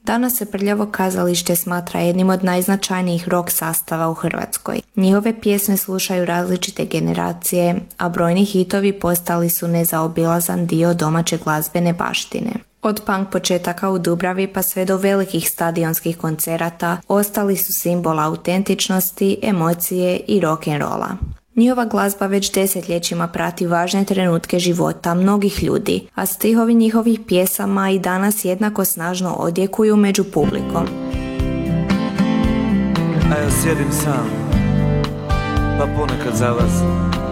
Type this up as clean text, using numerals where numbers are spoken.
Danas se Prljavo kazalište smatra jednim od najznačajnijih rock sastava u Hrvatskoj. Njihove pjesme slušaju različite generacije, a brojni hitovi postali su nezaobilazan dio domaće glazbene baštine. Od punk početaka u Dubravi pa sve do velikih stadionskih koncerata ostali su simbol autentičnosti, emocije i rock'n'rolla. Njihova glazba već desetljećima prati važne trenutke života mnogih ljudi, a stihovi njihovih pjesama i danas jednako snažno odjekuju među publikom. A ja sjedim sam, pa ponekad zalazim